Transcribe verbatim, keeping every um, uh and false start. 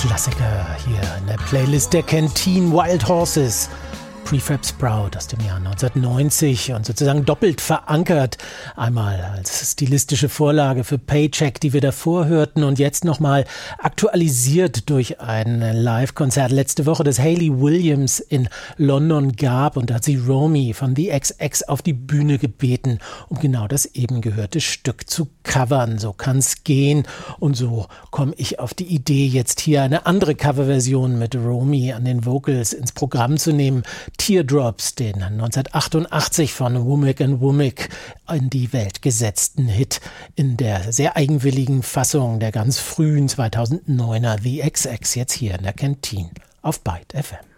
Klassiker hier in der Playlist der Canteen, Wild Horses, Prefab Sprout aus dem Jahr neunzehnhundertneunzig und sozusagen doppelt verankert. Einmal als stilistische Vorlage für Paycheck, die wir davor hörten, und jetzt nochmal aktualisiert durch ein Live-Konzert letzte Woche, das Hayley Williams in London gab. Und da hat sie Romy von The X X auf die Bühne gebeten, um genau das eben gehörte Stück zu covern. So kann's gehen. Und so komme ich auf die Idee, jetzt hier eine andere Coverversion mit Romy an den Vocals ins Programm zu nehmen. Teardrops, den neunzehnhundertachtundachtzig von Womack and Womack in die Welt gesetzten Hit in der sehr eigenwilligen Fassung der ganz frühen zweitausenddeuner The X X, jetzt hier in der Canteen auf Byte F M.